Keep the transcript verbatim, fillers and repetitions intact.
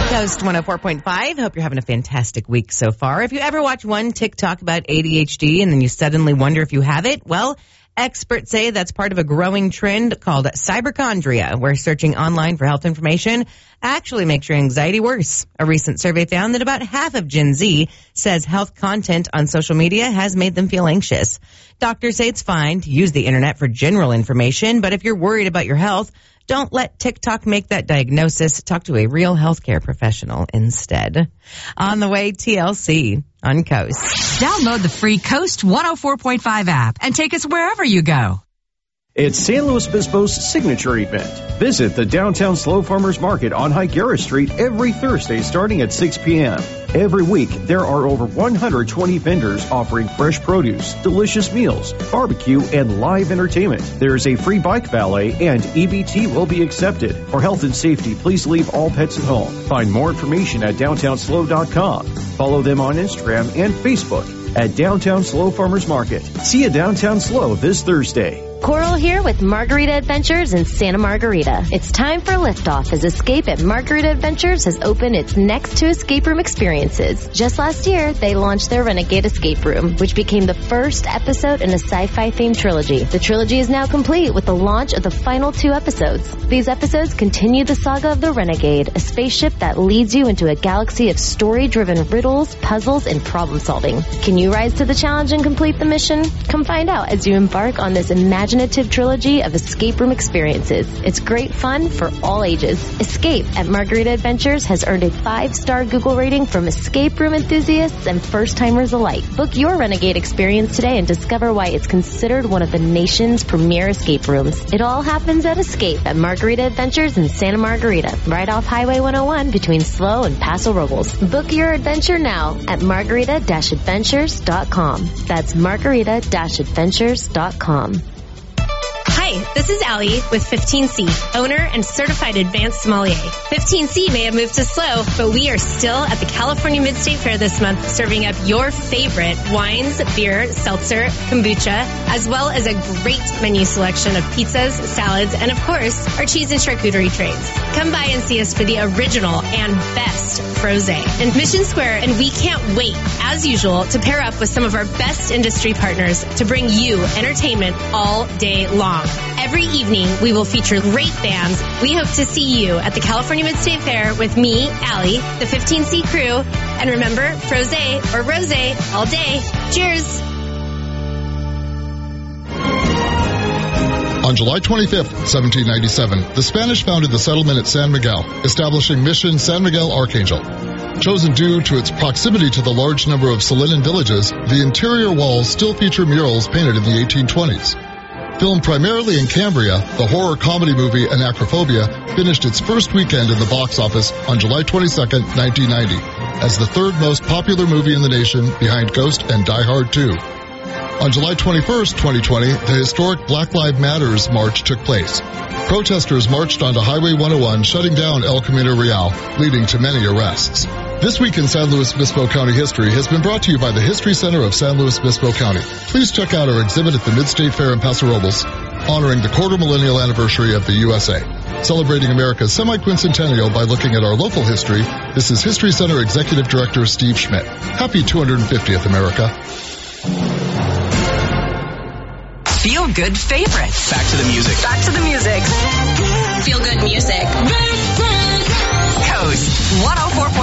Coast one oh four point five. Hope you're having a fantastic week so far. If you ever watch one TikTok about A D H D and then you suddenly wonder if you have it, well, experts say that's part of a growing trend called cyberchondria, where searching online for health information actually makes your anxiety worse. A recent survey found that about half of Gen Z says health content on social media has made them feel anxious. Doctors say it's fine to use the internet for general information, but if you're worried about your health, don't let TikTok make that diagnosis. Talk to a real healthcare professional instead. On the way, T L C on Coast. Download the free Coast one oh four point five app and take us wherever you go. It's San Luis Obispo's signature event. Visit the Downtown Slow Farmers Market on Higuera Street every Thursday starting at six p.m. Every week, there are over one hundred twenty vendors offering fresh produce, delicious meals, barbecue, and live entertainment. There is a free bike valet and E B T will be accepted. For health and safety, please leave all pets at home. Find more information at downtown slow dot com. Follow them on Instagram and Facebook at Downtown Slow Farmers Market. See you Downtown Slow this Thursday. Coral here with Margarita Adventures in Santa Margarita. It's time for liftoff as Escape at Margarita Adventures has opened its next two escape room experiences. Just last year, they launched their Renegade Escape Room, which became the first episode in a sci-fi themed trilogy. The trilogy is now complete with the launch of the final two episodes. These episodes continue the saga of the Renegade, a spaceship that leads you into a galaxy of story-driven riddles, puzzles, and problem solving. Can you rise to the challenge and complete the mission? Come find out as you embark on this imaginative imaginative trilogy of escape room experiences. It's great fun for all ages. Escape at Margarita Adventures has earned a five-star Google rating from escape room enthusiasts and first-timers alike. Book your Renegade experience today and discover why it's considered one of the nation's premier escape rooms. It all happens at Escape at Margarita Adventures in Santa Margarita, right off Highway one oh one between Slow and Paso Robles. Book your adventure now at margarita adventures dot com. That's margarita adventures dot com. Hi, this is Allie with fifteen C, owner and certified advanced sommelier. fifteen C may have moved to Slow, but we are still at the California Mid-State Fair this month serving up your favorite wines, beer, seltzer, kombucha, as well as a great menu selection of pizzas, salads, and of course, our cheese and charcuterie trays. Come by and see us for the original and best Frosé in Mission Square, and we can't wait, as usual, to pair up with some of our best industry partners to bring you entertainment all day long. Every evening, we will feature great bands. We hope to see you at the California Mid-State Fair with me, Allie, the fifteen C crew. And remember, Frosé or Rosé all day. Cheers! On July twenty-fifth, seventeen ninety-seven, the Spanish founded the settlement at San Miguel, establishing Mission San Miguel Archangel. Chosen due to its proximity to the large number of Salinan villages, the interior walls still feature murals painted in the eighteen twenties. Filmed primarily in Cambria, the horror comedy movie Anacrophobia finished its first weekend in the box office on July twenty-second, nineteen ninety, as the third most popular movie in the nation behind Ghost and Die Hard two. On July twenty-first, twenty twenty, the historic Black Lives Matter march took place. Protesters marched onto Highway one oh one, shutting down El Camino Real, leading to many arrests. This Week in San Luis Obispo County History has been brought to you by the History Center of San Luis Obispo County. Please check out our exhibit at the Mid-State Fair in Paso Robles, honoring the quarter millennial anniversary of the U S A. Celebrating America's semi-quincentennial by looking at our local history, this is History Center Executive Director Steve Schmidt. Happy two hundred fiftieth, America. Feel good favorites. Back to the music. Back to the music. Feel good music.